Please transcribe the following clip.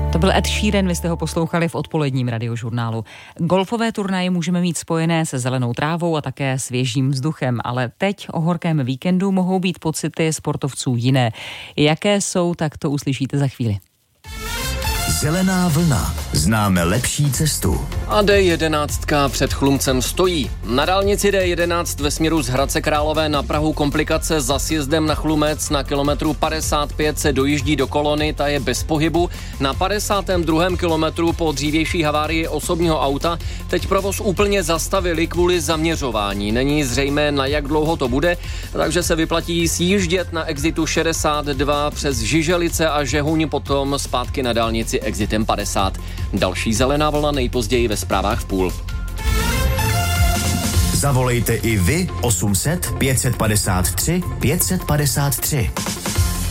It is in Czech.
To byl Ed Sheeran, vy jste ho poslouchali v odpoledním radiožurnálu. Golfové turnaje můžeme mít spojené se zelenou trávou a také svěžím vzduchem, ale teď o horkém víkendu mohou být pocity sportovců jiné. Jaké jsou, tak to uslyšíte za chvíli. Zelená vlna. Známe lepší cestu. A D11 před Chlumcem stojí. Na dálnici D11 ve směru z Hradce Králové na Prahu komplikace za sjezdem na Chlumec. Na kilometru 55 se dojíždí do kolony, ta je bez pohybu. Na 52. kilometru po dřívější havárii osobního auta teď provoz úplně zastavili kvůli zaměřování. Není zřejmé, na jak dlouho to bude, takže se vyplatí sjíždět na exitu 62 přes Žiželice a Žehuň, potom zpátky na dálnici exitem 50. Další zelená vlna nejpozději ve zprávách v půl. Zavolejte i vy 800 553 553.